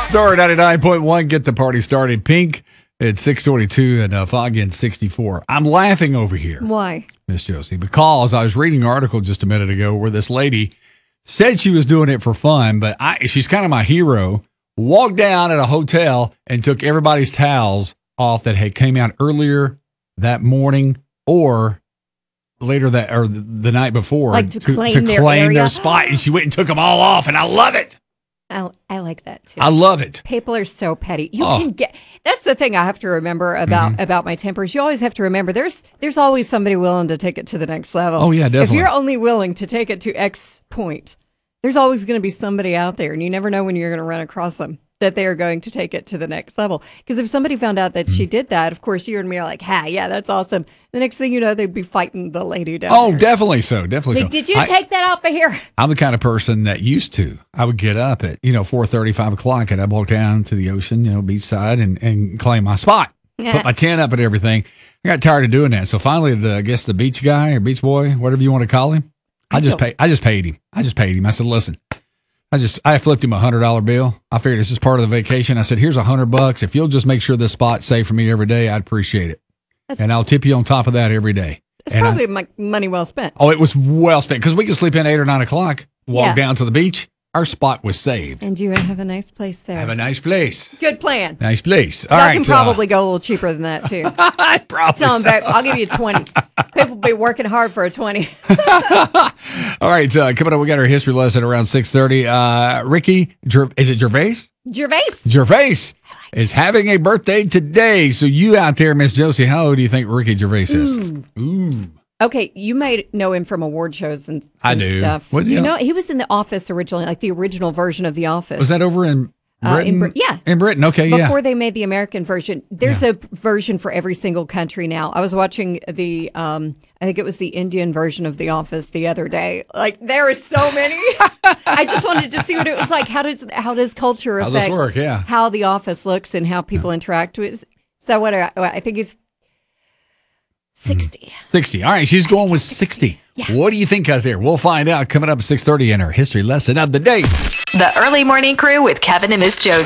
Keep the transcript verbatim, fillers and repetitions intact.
Star ninety-nine point one, get the party started. Pink at six twenty-two and uh, Foggy at sixty-four. I'm laughing over here. Why? Miss Josie, because I was reading an article just a minute ago where this lady said she was doing it for fun, but I, she's kind of my hero. Walked down at a hotel and took everybody's towels off that had came out earlier that morning or later that or the, the night before, like to, to claim, to their, claim area. their spot, and she went and took them all off, and I love it. I, I like that too. I love it. People are so petty. You Oh. can get. That's the thing I have to remember about Mm-hmm. about my tempers. You always have to remember there's there's always somebody willing to take it to the next level. Oh, yeah, definitely. If you're only willing to take it to X point, there's always going to be somebody out there, and you never know when you're going to run across them that they are going to take it to the next level. Because if somebody found out that Mm. she did that, of course you and me are like, "Ha, yeah, that's awesome." The next thing you know, they'd be fighting the lady down Oh, there. definitely so. Definitely Like, so. did you I- take that off of here? I'm the kind of person that used to. I would get up at, you know, four thirty, five o'clock, and I'd walk down to the ocean, you know, beachside, and, and claim my spot. Put my tent up and everything. I got tired of doing that. So finally, the I guess the beach guy or beach boy, whatever you want to call him, I, I just don't- pay. I just paid him. I just paid him. I said, listen, I just I flipped him a hundred dollar bill. I figured this is part of the vacation. I said, here's a hundred bucks. If you'll just make sure this spot's safe for me every day, I'd appreciate it. That's- and I'll tip you on top of that every day. It's And I- probably my money well spent. Oh, it was well spent because we could sleep in eight or nine o'clock, walk Yeah. down to the beach. Our spot was saved. And you have a nice place there. Have a nice place. Good plan. Nice place. All I right. can probably go a little cheaper than that too. Uh, I probably. Tell them, so. babe, I'll give you twenty. People be working hard for a twenty. All right. Uh, coming up, we got our history lesson around six thirty. Uh, Ricky, Ger- is it Gervais? Gervais. Gervais is having a birthday today. So you out there, Miss Josie, how old do you think Ricky Gervais is? Ooh. Ooh. Okay, you might know him from award shows and, I and do. stuff. Was do he you on- know he was in The Office originally, like the original version of The Office? Was that over in Uh, Britain? in Brit- yeah. In Britain. Okay. Yeah. Before they made the American version. There's a version for every single country now. I was watching the, um, I think it was the Indian version of The Office the other day. Like there are so many. I just wanted to see what it was like. How does how does culture How's affect this work? Yeah. how The Office looks and how people interact with? So what? Are, I think he's sixty. sixty. All right. She's going with sixty. Yeah. What do you think out there? We'll find out coming up at six thirty in our history lesson of the day. The Early Morning Crew with Kevin and Miss Josie.